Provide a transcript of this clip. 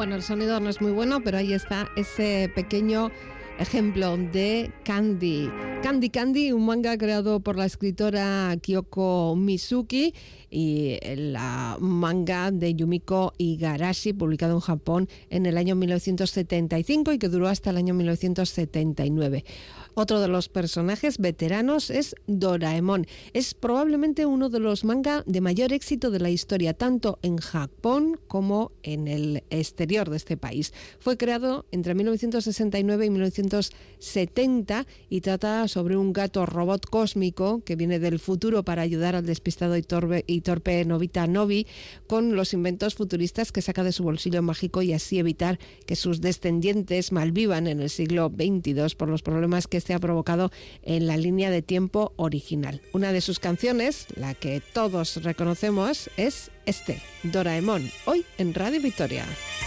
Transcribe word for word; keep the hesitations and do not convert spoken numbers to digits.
Bueno, el sonido no es muy bueno, pero ahí está ese pequeño ejemplo de Candy. Candy Candy, un manga creado por la escritora Kyoko Mizuki y la manga de Yumiko Igarashi, publicado en Japón en el año mil novecientos setenta y cinco y que duró hasta el año mil novecientos setenta y nueve. Otro de los personajes veteranos es Doraemon. Es probablemente uno de los manga de mayor éxito de la historia, tanto en Japón como en el exterior de este país. Fue creado entre mil novecientos sesenta y nueve y mil novecientos setenta y trata sobre un gato robot cósmico que viene del futuro para ayudar al despistado y torpe, y torpe Nobita Nobi con los inventos futuristas que saca de su bolsillo mágico y así evitar que sus descendientes malvivan en el siglo veintidós por los problemas que este ha provocado en la línea de tiempo original. Una de sus canciones, la que todos reconocemos, es este, Doraemon, hoy en Radio Victoria.